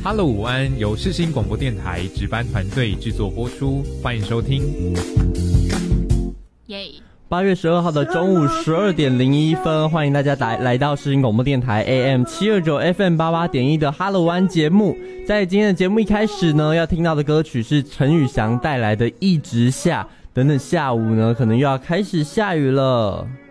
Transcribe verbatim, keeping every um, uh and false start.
Hello 午安，由世新广播电台值班团队制作播出，欢迎收听。 耶！ 八月十二号的中午十二点零一分，欢迎大家来来到世新广播电台 A M 七二九 F M 八八点一的 Hello 午安节目。在今天的节目一开始呢，要听到的歌曲是陈宇翔带来的《一直下》。等等，下午呢，可能又要开始下雨了。